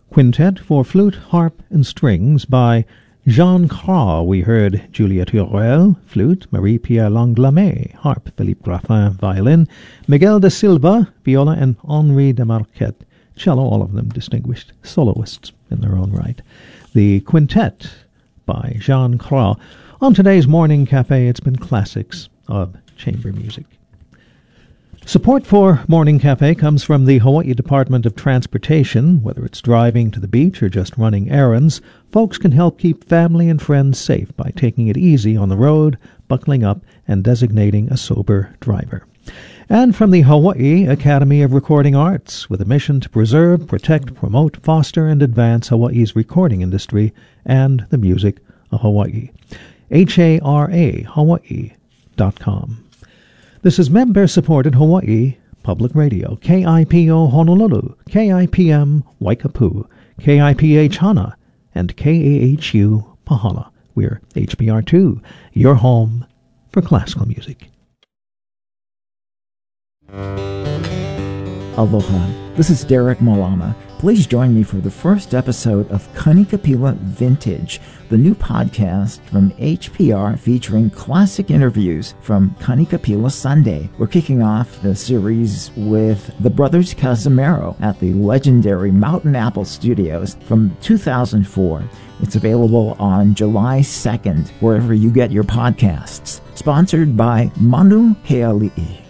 Quintet for Flute, Harp, and Strings by Jean Cras. We heard Juliette Hurel, flute, Marie-Pierre Langlamet, harp, Philippe Graffin, violin, Miguel da Silva, viola, and Henri de Marquette, cello, all of them distinguished soloists in their own right. The Quintet by Jean Cras. On today's Morning Cafe, it's been classics of chamber music. Support for Morning Cafe comes from the Hawaii Department of Transportation. Whether it's driving to the beach or just running errands, folks can help keep family and friends safe by taking it easy on the road, buckling up, and designating a sober driver. And from the Hawaii Academy of Recording Arts, with a mission to preserve, protect, promote, foster, and advance Hawaii's recording industry and the music of Hawaii. HARA, Hawaii.com. This is member-supported Hawaii Public Radio, KIPO Honolulu, KIPM Waikapu, KIPH Hana, and KAHU Pahala. We're HBR2, your home for classical music. Aloha, this is Derek Malama. Please join me for the first episode of Kanikapila Vintage, the new podcast from HPR featuring classic interviews from Kanikapila Sunday. We're kicking off the series with the Brothers Casimiro at the legendary Mountain Apple Studios from 2004. It's available on July 2nd, wherever you get your podcasts. Sponsored by Manu Heali'i.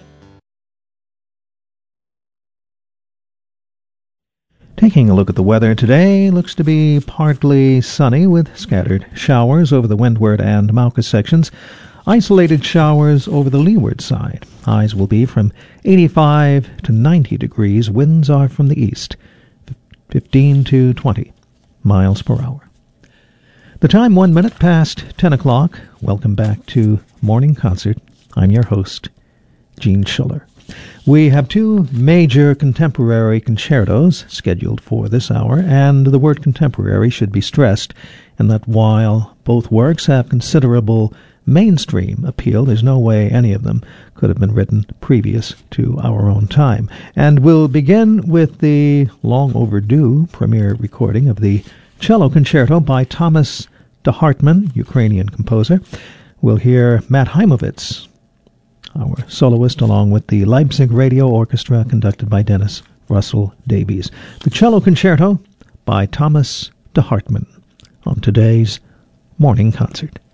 Taking a look at the weather today, looks to be partly sunny with scattered showers over the windward and Mauka sections. Isolated showers over the leeward side. Highs will be from 85 to 90 degrees. Winds are from the east, 15 to 20 miles per hour. The time 1 minute past 10 o'clock. Welcome back to Morning Concert. I'm your host, Gene Schuller. We have two major contemporary concertos scheduled for this hour, and the word contemporary should be stressed in that while both works have considerable mainstream appeal, there's no way any of them could have been written previous to our own time. And we'll begin with the long overdue premiere recording of the cello concerto by Thomas de Hartmann, Ukrainian composer. We'll hear Matt Heimovitz, our soloist, along with the Leipzig Radio Orchestra, conducted by Dennis Russell Davies. The cello concerto by Thomas de Hartmann on today's Morning Concert.